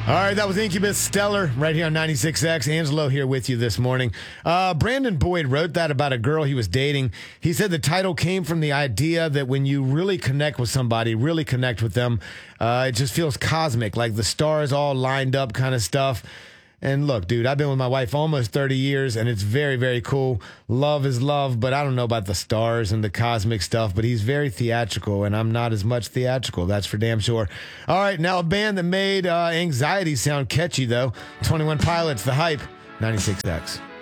All right, that was Incubus Stellar right here on 96X. Angelo here with you this morning. Brandon Boyd wrote that about a girl he was dating. He said the title came from the idea that when you really connect with somebody, really connect with them, it just feels cosmic, like the stars all lined up kind of stuff. And look, dude, I've been with my wife almost 30 years, and it's very, very cool. Love is love, but I don't know about the stars and the cosmic stuff, but he's very theatrical, and I'm not as much theatrical. That's for damn sure. All right, now a band that made Anxiety sound catchy, though. 21 Pilots, The Hype, 96X.